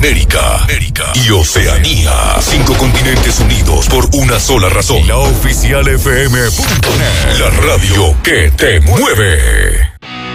América y Oceanía. 5 continentes unidos por una sola razón. La oficial FM.net. La radio que te mueve.